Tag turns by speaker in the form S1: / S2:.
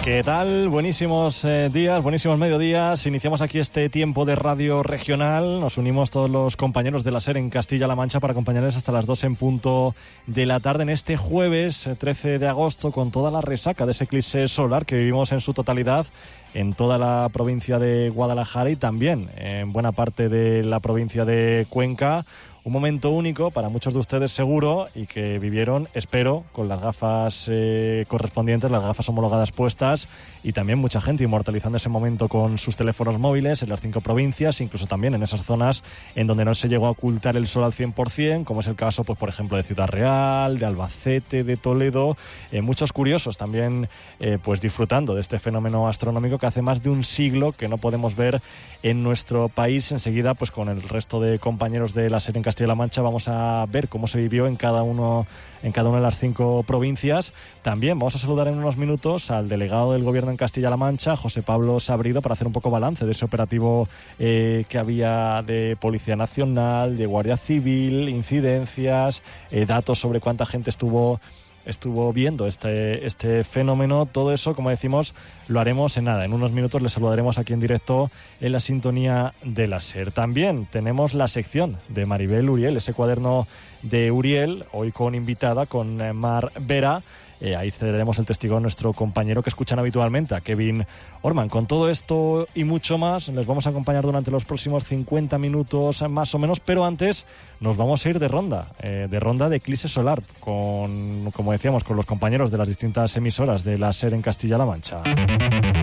S1: ¿Qué tal? Buenísimos días, buenísimos mediodías. Iniciamos aquí este tiempo de radio regional. Nos unimos todos los compañeros de la SER en Castilla-La Mancha para acompañarles hasta las 2 en punto de la tarde en este jueves 13 de agosto con toda la resaca de ese eclipse solar que vivimos en su totalidad en toda la provincia de Guadalajara y también en buena parte de la provincia de Cuenca. Un momento único para muchos de ustedes seguro y que vivieron, espero, con las gafas correspondientes, las gafas homologadas puestas y también mucha gente inmortalizando ese momento con sus teléfonos móviles en las 5 provincias, incluso también en esas zonas en donde no se llegó a ocultar el sol al 100%, como es el caso, pues por ejemplo, de Ciudad Real, de Albacete, de Toledo. Muchos curiosos también pues disfrutando de este fenómeno astronómico que hace más de un siglo que no podemos ver en nuestro país. Enseguida, pues con el resto de compañeros de la SER en Castilla-La Mancha vamos a ver cómo se vivió en cada una de las 5 provincias. También vamos a saludar en unos minutos al delegado del Gobierno en Castilla-La Mancha, José Pablo Sabrido, para hacer un poco balance de ese operativo que había de Policía Nacional, de Guardia Civil, incidencias, datos sobre cuánta gente estuvo viendo este fenómeno. Todo eso, como decimos, lo haremos en unos minutos. Les saludaremos aquí en directo en la sintonía de la SER. También tenemos la sección de Maribel Uriel, ese cuaderno de Uriel, hoy con invitada, con Mar Vera. Ahí cederemos el testigo a nuestro compañero que escuchan habitualmente, a Kevin Orman. Con todo esto y mucho más, les vamos a acompañar durante los próximos 50 minutos más o menos, pero antes nos vamos a ir de ronda de eclipse solar, como decíamos, con los compañeros de las distintas emisoras de la SER en Castilla-La Mancha.